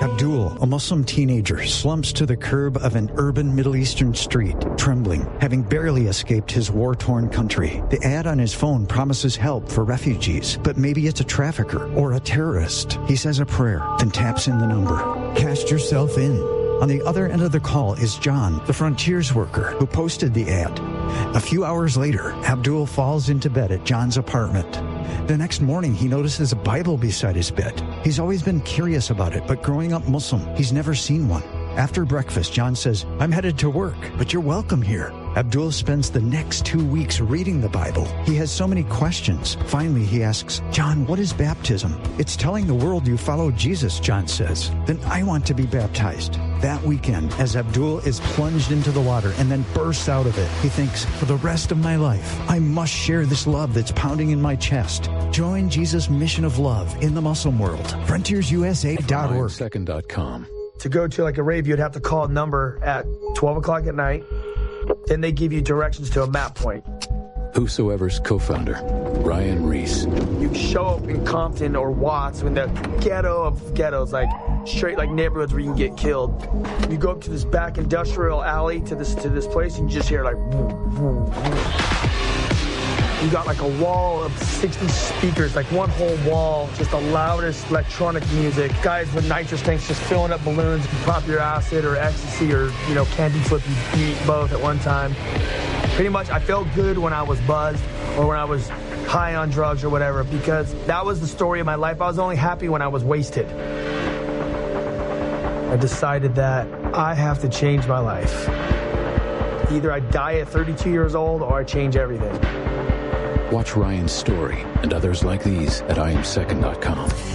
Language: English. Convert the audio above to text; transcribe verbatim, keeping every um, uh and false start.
Abdul, a Muslim teenager, slumps to the curb of an urban Middle Eastern street, trembling, having barely escaped his war-torn country. The ad on his phone promises help for refugees, but maybe it's a trafficker or a terrorist. He says a prayer, then taps in the number. Cast yourself in. On the other end of the call is John, the frontiers worker, who posted the ad. A few hours later, Abdul falls into bed at John's apartment. The next morning, he notices a Bible beside his bed. He's always been curious about it, but growing up Muslim, he's never seen one. After breakfast, John says, "I'm headed to work, but you're welcome here." Abdul spends the next two weeks reading the Bible. He has so many questions. Finally, he asks, "John, what is baptism?" "It's telling the world you follow Jesus," John says. "Then I want to be baptized." That weekend, as Abdul is plunged into the water and then bursts out of it, he thinks, for the rest of my life, I must share this love that's pounding in my chest. Join Jesus' mission of love in the Muslim world. frontiers u s a dot org. second dot com. To go to like a rave, you'd have to call a number at twelve o'clock at night. Then they give you directions to a map point. Whosoever's co-founder, Ryan Reese. You show up in Compton or Watts in the ghetto of ghettos, like straight like neighborhoods where you can get killed. You go up to this back industrial alley to this to this place, and you just hear like woo, woo, woo. You got like a wall of sixty speakers, like one whole wall, just the loudest electronic music. Guys with nitrous tanks just filling up balloons. You can pop your acid or ecstasy or, you know, candy flip. You eat both at one time. Pretty much, I felt good when I was buzzed or when I was high on drugs or whatever, because that was the story of my life. I was only happy when I was wasted. I decided that I have to change my life. Either I die at thirty-two years old or I change everything. Watch Ryan's story and others like these at I am second dot com.